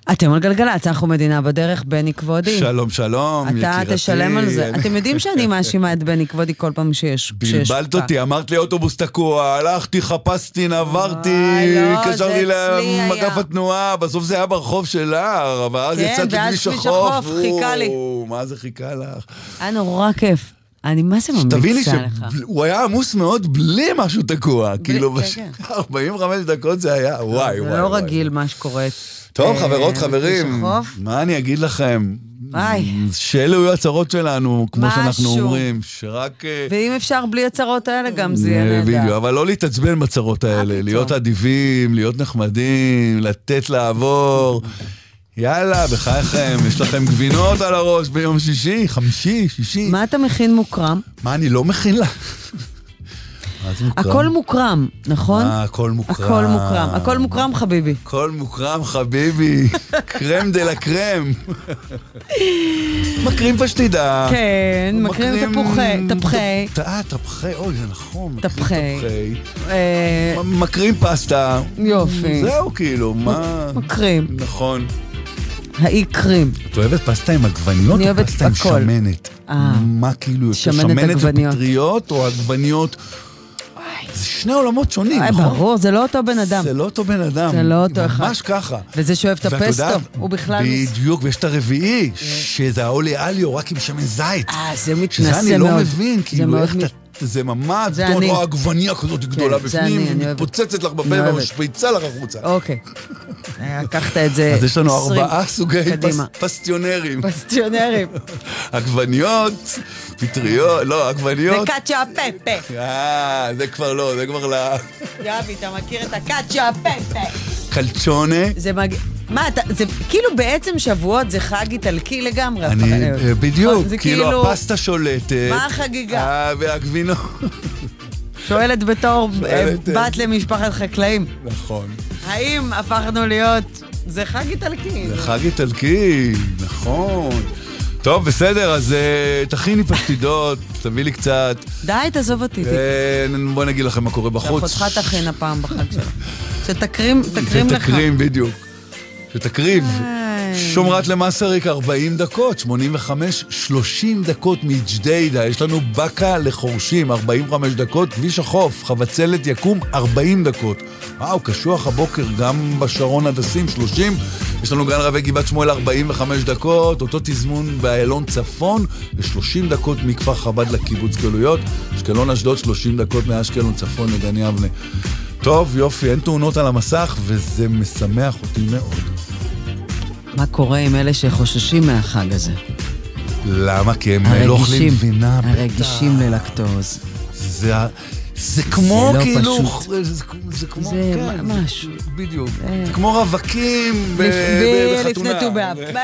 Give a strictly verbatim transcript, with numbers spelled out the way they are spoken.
אתם על גלגלצ, אנחנו מדינה בדרך, בני כבודי. שלום, שלום, אתה תשלם על זה. אתם יודעים שאני מאשימה את בני כבודי כל פעם שיש פקק. בלבלת אותי, אמרת לי אוטובוס תקוע, הלכתי, חפשתי, נעברתי, קשרתי למגף התנועה, בסוף זה היה ברחוב שלה, אבל אז יצאתי כביש החוף. חיכה לי. מה זה חיכה לך? היה נורא כיף. אני מה זה ממליצה לך? הוא היה עמוס מאוד בלי משהו תקוע, כאילו ארבעים וחמש דקות זה היה, וואי וואי. זה לא רגיל מה שקורה. טוב, חברות, חברים, מה אני אגיד לכם? שאלו היו הצרות שלנו, כמו שאנחנו אומרים, שרק... ואם אפשר בלי הצרות האלה, גם זה יהיה נהדר. אבל לא להתעצבן בצרות האלה, להיות אדיבים, להיות נחמדים, לתת לעבור. יאללה, בחייכם, יש לכם גבינות על הראש ביום שישי, חמישי, שישי. מה אתה מכין מוקרם? מה, אני לא מכין לה? הכל מוקרם, נכון? אה, הכל מוקרם. הכל מוקרם, הכל מוקרם חביבי. הכל מוקרם חביבי, קרם דה לקרם. מקרים פשטידה. כן, מקרים תפוחי. אה, תפוחי, אוי, זה נכון. תפוחי. מקרים פסטה. יופי. זהו כאילו, מה... מקרים. נכון. האי קרים. את אוהבת פסטה עם עגבניות או פסטה עם שמנת? מה כאילו, שמנת ופטריות או עגבניות? זה שני עולמות שונים, נכון? ברור, זה לא אותו בן אדם. זה לא אותו בן אדם. זה לא אותו אחד. ממש ככה. וזה שאוהב את הפסטו, הוא בכלל... בדיוק, ויש את הרביעי, שזה האולי אליו, רק עם שמן זית. אה, זה מתנסה מאוד. שזה אני לא מבין, כאילו, איך אתה... זה ממש, טוב, או עגבניה כזאת גדולה בפנים, מתפוצצת לך בפה ומשפיצה לך החוצה. אוקיי. לקחת את זה... אז יש לנו ארבעה סוגי פסטיונרים. פסטיונרים. עגבניות, פטריות, לא, עגבניות. זה קאצ'ה פפה. אה, זה כבר לא, זה כבר לא... יאבי, אתה מכיר את הקאצ'ה פפה. קלצ'ונה. זה מג... מה, זה כאילו בעצם שבועות זה חג איטלקי לגמרי. אני, בדיוק, כאילו הפסטה שולטת. מה החגיגה? והגבינות. שואלת בתור בת למשפחת חקלאים. נכון. האם הפכנו להיות... זה חג איטלקי. זה חג איטלקי, נכון. טוב, בסדר, אז תכיני פשטידות, תביא לי קצת. די, תעזוב אותי. בוא נגיד לכם מה קורה בחוץ. אחותך תכין הפעם בחג שלה. שתקרים, תקרים לך. שתקרים, בדיוק. שתקריב. שומרת למסריק ארבעים דקות, שמונים וחמש, שלושים דקות מג'דיידה. יש לנו בקה לחורשים, ארבעים וחמש דקות. כביש החוף, חבצלת יקום, ארבעים דקות. וואו, קשוח הבוקר, גם בשרון הדסים, שלושים. יש לנו גן רבי גבעת שמואל, ארבעים וחמש דקות. אותו תזמון באיילון צפון, ו-שלושים דקות מכפר חב"ד לקיבוץ גלויות. אשקלון אשדוד, שלושים דקות מאשקלון צפון לגן יבנה. טוב, יופי, אין תאונות על המסך, וזה משמח אותי מאוד. מה קורה עם אלה שחוששים מהחג הזה? למה? כי הם לא אוכלים גבינה. הרגישים ללקטוז. זה... זה כמו כאילו... זה כמו... זה משהו. בדיוק. זה כמו רווקים בחתונה. לפני ט"ו באב.